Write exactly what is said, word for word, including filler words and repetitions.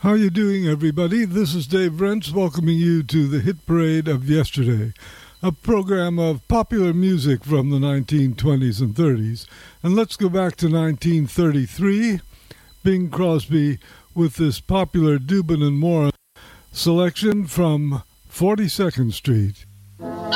How are you doing, everybody? This is Dave Rentz welcoming you to the Hit Parade of Yesterday, a program of popular music from the nineteen twenties and thirties. And let's go back to nineteen thirty-three. Bing Crosby with this popular Dubin and Moore selection from forty-second Street.